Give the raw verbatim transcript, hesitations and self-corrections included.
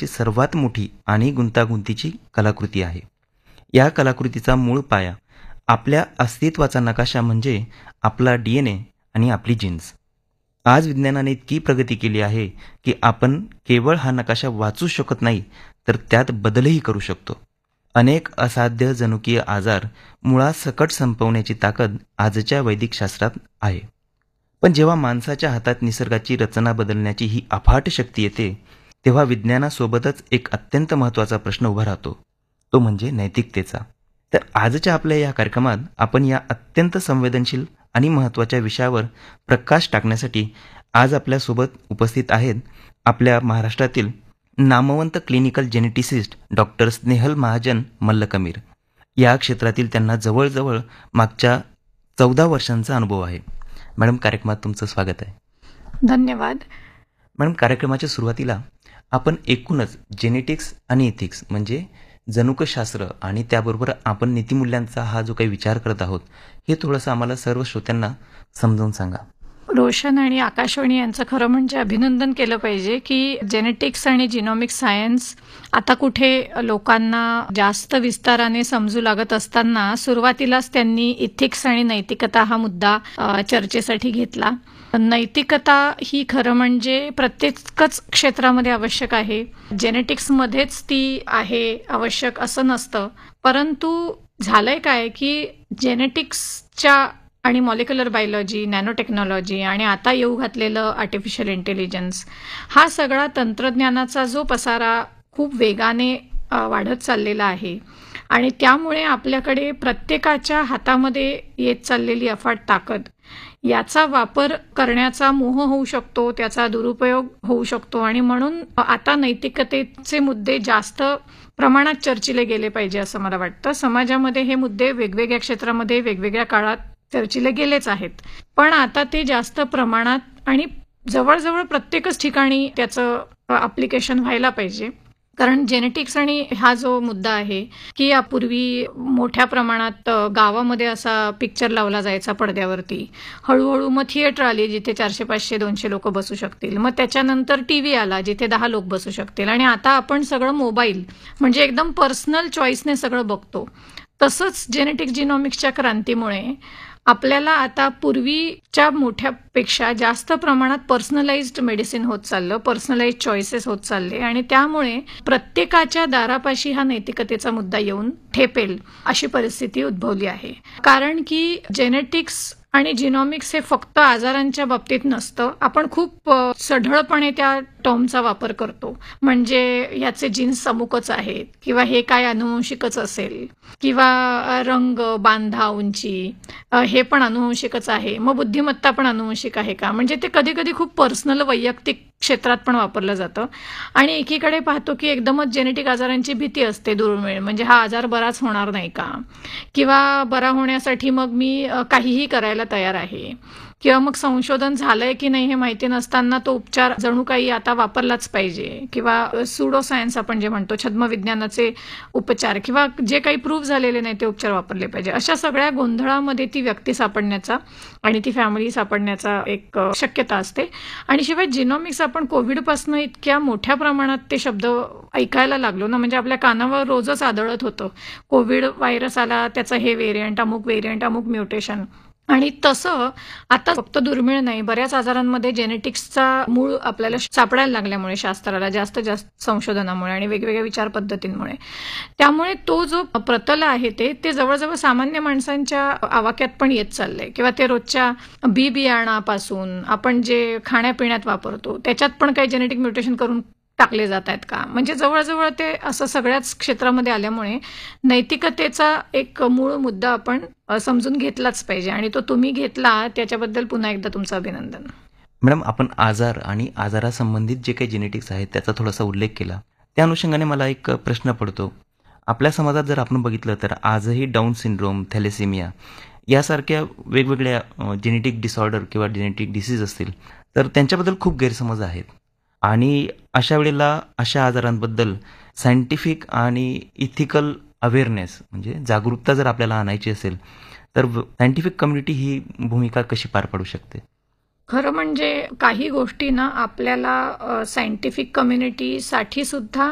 जगाची सर्वात मोठी आणि गुंतागुंतीची कलाकृती आहे. या कलाकृतीचा मूळ पाया आपल्या अस्तित्वाचा नकाशा म्हणजे आपला डी एन ए आणि आपली जीन्स. आज विज्ञानाने इतकी प्रगती केली आहे की आपण केवळ हा नकाशा वाचू शकत नाही, तर त्यात बदलही करू शकतो. अनेक असाध्य जनुकीय आजार मुळासकट संपवण्याची ताकद आजच्या वैदिक शास्त्रात आहे. पण जेव्हा माणसाच्या हातात निसर्गाची रचना बदलण्याची ही अफाट शक्ती येते, तेव्हा विज्ञानासोबतच एक अत्यंत महत्त्वाचा प्रश्न उभा राहतो, तो म्हणजे नैतिकतेचा. तर आजच्या आपल्या या कार्यक्रमात आपण या अत्यंत संवेदनशील आणि महत्त्वाच्या विषयावर प्रकाश टाकण्यासाठी आज आपल्यासोबत उपस्थित आहेत आपल्या महाराष्ट्रातील नामवंत clinical geneticist doctor Snehal Mahajan मल्लकमीर. या क्षेत्रातील त्यांना जवळजवळ मागच्या चौदा वर्षांचा अनुभव आहे. मॅडम, कार्यक्रमात तुमचं स्वागत आहे. धन्यवाद. मॅडम, कार्यक्रमाच्या सुरुवातीला आपण एकूणच जेनेटिक्स आणि इथिक्स म्हणजे जनुकशास्त्र आणि त्याबरोबर आपण नीतिमूल्यांचा हा जो काही विचार करत आहोत, हे थोडंसं आम्हाला सर्व श्रोत्यांना समजावून सांगा. रोशन आणि आकाशवाणी यांचं खरं म्हणजे अभिनंदन केलं पाहिजे की जेनेटिक्स आणि जिनोमिक सायन्स आता कुठे लोकांना जास्त विस्ताराने समजू लागत असताना सुरुवातीलाच त्यांनी इथिक्स आणि नैतिकता हा मुद्दा चर्चेसाठी घेतला. नैतिकता ही खरं म्हणजे प्रत्येकच क्षेत्रामध्ये आवश्यक आहे. जेनेटिक्समध्येच ती आहे आवश्यक असं नसतं. परंतु झालंय काय की जेनेटिक्सच्या आणि मॉलिक्युलर बायोलॉजी, नॅनो टेक्नॉलॉजी आणि आता येऊ घातलेलं आर्टिफिशियल इंटेलिजन्स, हा सगळा तंत्रज्ञानाचा जो पसारा खूप वेगाने वाढत चाललेला आहे आणि त्यामुळे आपल्याकडे प्रत्येकाच्या हातामध्ये येत चाललेली अफाट ताकद, याचा वापर करण्याचा मोह होऊ शकतो, त्याचा दुरुपयोग होऊ शकतो आणि म्हणून आता नैतिकतेचे मुद्दे जास्त प्रमाणात चर्चिले गेले पाहिजे असं मला वाटतं. समाजामध्ये हे मुद्दे वेगवेगळ्या क्षेत्रामध्ये वेगवेगळ्या काळात चर्चिले गेलेच आहेत, पण आता ते जास्त प्रमाणात आणि जवळजवळ प्रत्येकच ठिकाणी त्याचं ॲप्लिकेशन व्हायला पाहिजे. कारण जेनेटिक्स आणि हा जो मुद्दा आहे की यापूर्वी मोठ्या प्रमाणात गावामध्ये असा पिक्चर लावला जायचा पडद्यावरती, हळूहळू मग थिएटर आली जिथे चारशे पाचशे दोनशे लोक बसू शकतील, मग त्याच्यानंतर टी व्ही आला जिथे दहा लोक बसू शकतील आणि आता आपण सगळं मोबाईल म्हणजे एकदम पर्सनल चॉईसने सगळं बघतो. तसंच जेनेटिक्स जिनोमिक्सच्या क्रांतीमुळे आपल्याला आता पूर्वीच्या मोठ्यापेक्षा जास्त प्रमाणात पर्सनलाइज्ड मेडिसिन होत चाललं, पर्सनलाइज्ड चॉईसेस होत चालले आणि त्यामुळे प्रत्येकाच्या दारापाशी हा नैतिकतेचा मुद्दा येऊन ठेपेल अशी परिस्थिती उद्भवली आहे. कारण की जेनेटिक्स आणि जिनोमिक्स हे फक्त आजारांच्या बाबतीत नसतं. आपण खूप सढळपणे त्या टर्मचा वापर करतो, म्हणजे ह्याचे जीन्स अमुकच आहेत किंवा हे काय अनुवंशिकच असेल किंवा रंग, बांधा, उंची हे पण अनुवंशिकच आहे, मग बुद्धिमत्ता पण अनुवंशिक आहे का, म्हणजे ते कधी कधी खूप पर्सनल वैयक्तिक क्षेत्रात पण वापरलं जातं. आणि एकीकडे पाहतो की एकदमच जेनेटिक आजारांची भीती असते दुर्मिळ, म्हणजे हा आजार बराच होणार नाही का, किंवा बरा होण्यासाठी मग मी काहीही करायला तयार आहे, किंवा मग संशोधन झालंय की नाही हे माहिती नसताना तो उपचार जणू काही आता वापरलाच पाहिजे, किंवा सुडो सायन्स आपण जे म्हणतो छद्मविज्ञानाचे उपचार किंवा जे काही प्रूव्ह झालेले नाही ते उपचार वापरले पाहिजे. अशा सगळ्या गोंधळामध्ये ती व्यक्ती सापडण्याचा आणि ती फॅमिली सापडण्याचा एक शक्यता असते. आणि शिवाय जिनोमिक्स आपण कोविडपासून इतक्या मोठ्या प्रमाणात ते शब्द ऐकायला लागलो ना, म्हणजे आपल्या कानावर रोजच आदळत होतं कोविड व्हायरस आला, त्याचं हे व्हेरियंट, अमुक व्हेरियंट, अमुक म्युटेशन. आणि तसं आता फक्त दुर्मिळ नाही, बऱ्याच आजारांमध्ये जेनेटिक्सचा मूळ आपल्याला सापडायला लागल्यामुळे शास्त्राला जास्त जास्त संशोधनामुळे आणि वेगवेगळ्या विचार पद्धतींमुळे, त्यामुळे तो जो प्रतल आहे ते ते जवळजवळ सामान्य माणसांच्या आवाक्यात पण येत चाललंय, किंवा ते रोजच्या बी बियाणापासून आपण जे खाण्यापिण्यात वापरतो त्याच्यात पण काही जेनेटिक म्युटेशन करून टाकले जात आहेत का, म्हणजे जवळजवळ ते असं सगळ्याच क्षेत्रामध्ये आल्यामुळे नैतिकतेचा एक मूळ मुद्दा आपण समजून घेतलाच पाहिजे आणि तो तुम्ही घेतला, त्याच्याबद्दल पुन्हा एकदा तुमचं अभिनंदन. मॅडम, आपण आजार आणि आजारासंबंधित जे काही जेनेटिक्स आहेत त्याचा थोडासा उल्लेख केला, त्या अनुषंगाने मला एक प्रश्न पडतो. आपल्या समाजात जर आपण बघितलं तर आजही डाऊन सिंड्रोम, थॅलेसेमिया यासारख्या वेगवेगळ्या जेनेटिक डिसऑर्डर किंवा जेनेटिक डिसीज असतील तर त्यांच्याबद्दल खूप गैरसमज आहेत. आणि अशा वेळेला अशा आजारांबद्दल सायंटिफिक आणि इथिकल अवेअरनेस म्हणजे जागरूकता जर आपल्याला आणायची असेल तर सायंटिफिक कम्युनिटी ही भूमिका कशी पार पाडू शकते? खरं म्हणजे काही गोष्टी ना आपल्याला सायंटिफिक कम्युनिटीसाठी सुद्धा